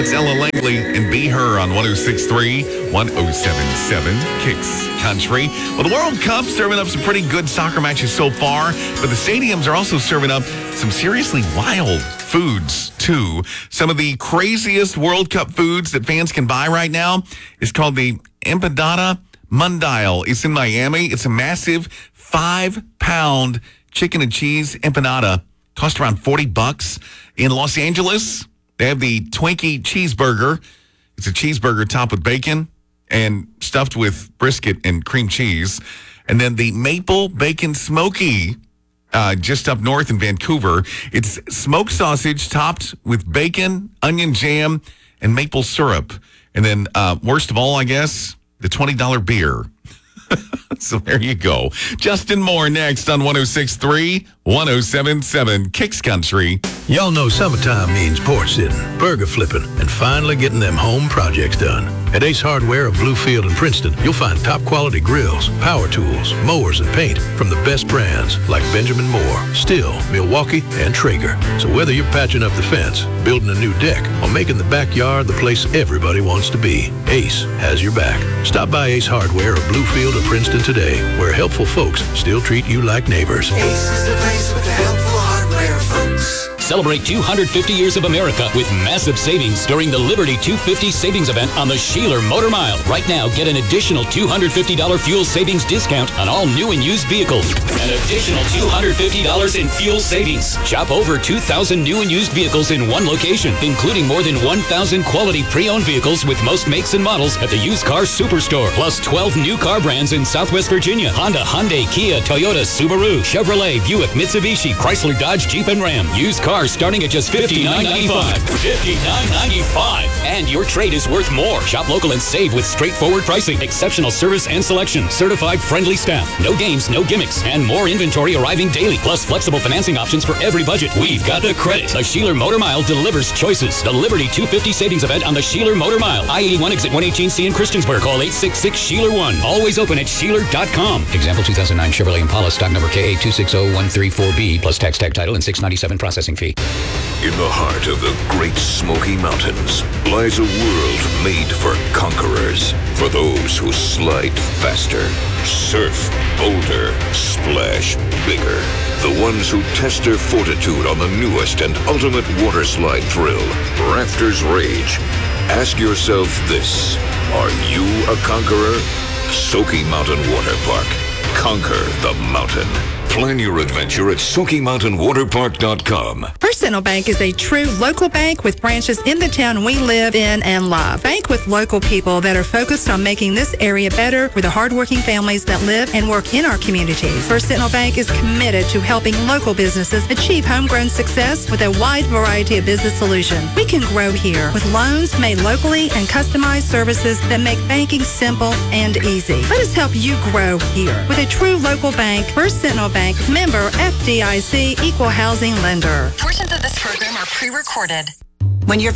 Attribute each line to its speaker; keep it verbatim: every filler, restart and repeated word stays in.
Speaker 1: It's Ella Langley and Be Her on one oh six point three, one oh seven point seven Kicks Country. Well, the World Cup serving up some pretty good soccer matches so far, but the stadiums are also serving up some seriously wild foods, too. Some of the craziest World Cup foods that fans can buy right now is called the Empanada Mundial. It's in Miami. It's a massive five-pound chicken and cheese empanada. Cost around forty bucks. In Los Angeles, they have the Twinkie cheeseburger. It's a cheeseburger topped with bacon and stuffed with brisket and cream cheese. And then the Maple Bacon Smoky, uh, just up north in Vancouver. It's smoked sausage topped with bacon, onion jam, and maple syrup. And then, uh, worst of all, I guess, the twenty dollars beer. So there you go. Justin Moore next on one oh six point three, one oh seven point seven Kicks Country.
Speaker 2: Y'all know summertime means porch sitting, burger flipping, and finally getting them home projects done. At Ace Hardware of Bluefield and Princeton, you'll find top quality grills, power tools, mowers, and paint from the best brands like Benjamin Moore, Stihl, Milwaukee, and Traeger. So whether you're patching up the fence, building a new deck, or making the backyard the place everybody wants to be, Ace has your back. Stop by Ace Hardware of Bluefield or Princeton today, where helpful folks still treat you like neighbors.
Speaker 3: Ace is the place with the helpful hardware, folks.
Speaker 4: Celebrate two hundred fifty years of America with massive savings during the Liberty two fifty savings event on the Sheeler Motor Mile. Right now, get an additional two hundred fifty dollars fuel savings discount on all new and used vehicles. An additional two hundred fifty dollars in fuel savings. Shop over two thousand new and used vehicles in one location, including more than one thousand quality pre-owned vehicles with most makes and models at the Used Car Superstore. Plus twelve new car brands in Southwest Virginia. Honda, Hyundai, Kia, Toyota, Subaru, Chevrolet, Buick, Mitsubishi, Chrysler, Dodge, Jeep, and Ram. Used cars starting at just fifty-nine ninety-five. fifty-nine ninety-five. And your trade is worth more. Shop local and save with straightforward pricing, exceptional service and selection, certified friendly staff, no games, no gimmicks, and more inventory arriving daily, plus flexible financing options for every budget. We've got the credit. The Sheeler Motor Mile delivers choices. The Liberty two fifty savings event on the Sheeler Motor Mile. I eighty-one exit one eighteen C in Christiansburg. Call eight six six Sheeler one. Always open at Sheeler dot com. Example two thousand nine Chevrolet Impala stock number K A two six zero one three four B plus tax tag title and six ninety-seven processing fee.
Speaker 5: In the heart of the Great Smoky Mountains lies a world made for conquerors, for those who slide faster, surf bolder, splash bigger, the ones who test their fortitude on the newest and ultimate water slide thrill, Rafters Rage. Ask yourself this: are you a conqueror? Smoky Mountain Water Park. Conquer the mountain. Plan your adventure at Smoky Mountain Water Park dot com.
Speaker 6: First Sentinel Bank is a true local bank with branches in the town we live in and love. Bank with local people that are focused on making this area better for the hardworking families that live and work in our communities. First Sentinel Bank is committed to helping local businesses achieve homegrown success with a wide variety of business solutions. We can grow here with loans made locally and customized services that make banking simple and easy. Let us help you grow here with a true local bank. First Sentinel Bank. Member F D I C, Equal Housing Lender.
Speaker 7: Portions of this program are pre-recorded. When you're